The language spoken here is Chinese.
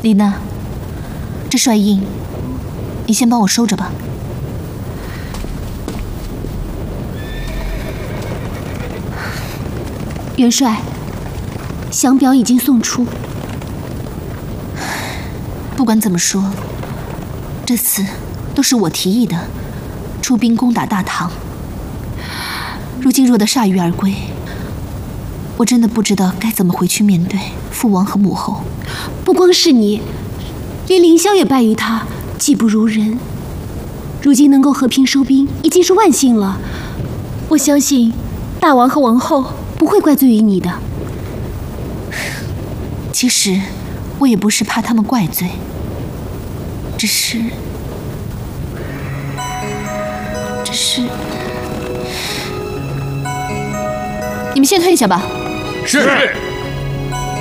丽娜，这帅印，你先帮我收着吧。 元帅，降表已经送出。 不管怎么说，这次都是我提议的，出兵攻打大唐。如今若得铩羽而归，我真的不知道该怎么回去面对父王和母后。 不光是你，连凌霄也败于他，技不如人。如今能够和平收兵，已经是万幸了。我相信，大王和王后不会怪罪于你的。 其实，我也不是怕他们怪罪，只是，你们先退下吧。 是。